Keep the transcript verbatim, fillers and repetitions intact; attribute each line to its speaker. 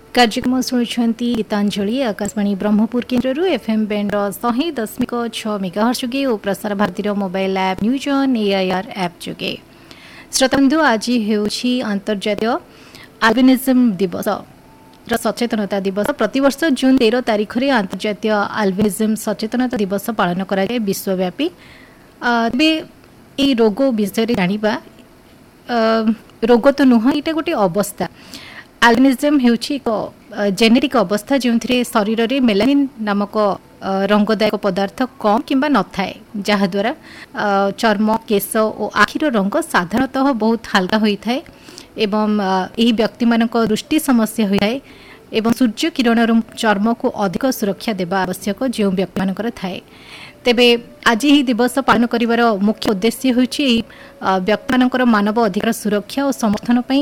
Speaker 1: कार्यक्रम शुणुंट गीतांजलि आकाशवाणी ब्रह्मपुर केन्द्र FM band शहे दशमिक छ मेगाहर्ट्ज जुगे और Prasar Bharati mobile app news on AIR app जुगे। श्रोताबंधु आज होउछि अंतर्जातीय अल्बिनिज्म दिवस सचेतनता दिवस। प्रतिवर्ष जून तेरह तारीख में अंतर्जातीय अल्बिनिज्म सचेतनता दिवस पालन कराए विश्वव्यापी। तेबे ए रोग विषय जानिबा रोग तो नुह इटा गोटे अवस्था। अल्बिनिज्म हेउछि एक जेनेटिक अवस्था जो शरीर में मेलानिन नामक रंगदायक पदार्थ कम किंबा न थाए जहाद्वारा चर्म केश और आखिर रंग साधारणतः बहुत हल्का होता है एवं यही व्यक्ति मानक दृष्टि समस्या होता है एवं सूर्य किरण चर्म को अधिक सुरक्षा देवा आवश्यक जो व्यक्ति मानकर थाए। तेबे आज ही दिवस पालन करिवार मुख्य उद्देश्य होछि व्यक्ति मानकर मानव अधिकार सुरक्षा और समर्थन